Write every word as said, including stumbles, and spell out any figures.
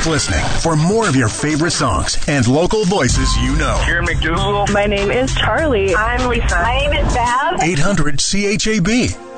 Keep listening for more of your favorite songs and local voices you know. Karen McDougal. My name is Charlie. I'm Lisa. My name is Bab. eight hundred C H A B.